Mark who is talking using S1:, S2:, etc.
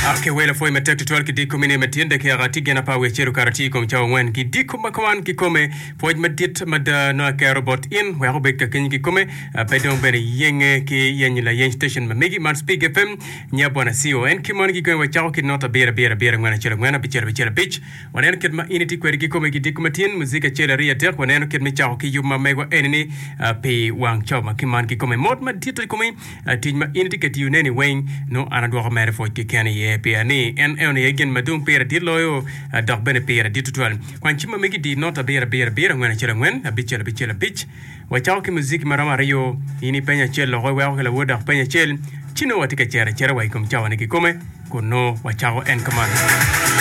S1: Okay, well, foi metek tutual ki diko mini metiende ki agati gena pa wecheru karati kom chaw wen ki diko makawan ki kome foi medit mad no ka robot in we ho bek ken ki kome pedong bere yenge ki yenyi la yen station megi man speak fm nya bona con ki mon ki ko we chaw ki nota bere ngana chela ngana bichera bich wanen ket ma initi kwer ki kome ki diko matin muzika chela ria tek wanen ket mi chaw ki yuma mego enini pe wang chaw ma ki man ki kome mod ma dito kome tin ma initi ket you neni wen no anadwa mere foi ki ken ye piani en again madung pera di loyo dog bene pera di tutual kwanchima megi di nota bera ngwana chela ngwen bichela bich wa chaw ki muziki marama rio ini penya chel lo wa kala woda penya chel chino watika chera wa ikom chaw ne ki kome kono wa chaw en command